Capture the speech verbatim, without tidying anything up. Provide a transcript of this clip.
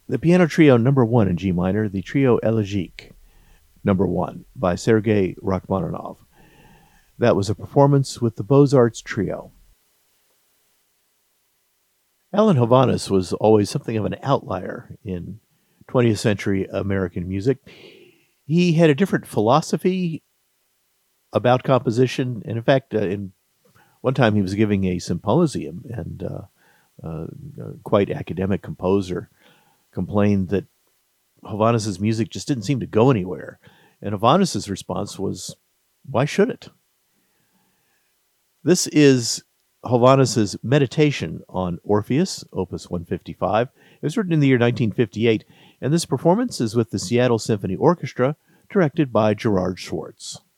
The Piano Trio number one in G minor, the Trio Elegique number one by Sergei Rachmaninoff. That was a performance with the Beaux-Arts Trio. Alan Hovhaness was always something of an outlier in twentieth century American music. He had a different philosophy about composition, and in fact, uh, in one time he was giving a symposium, and uh, uh, a quite academic composer complained that Hovhaness's music just didn't seem to go anywhere. And Hovhaness's response was, why should it? This is Hovhaness's Meditation on Orpheus, Opus one fifty-five. It was written in the year nineteen fifty-eight, and this performance is with the Seattle Symphony Orchestra, directed by Gerard Schwartz.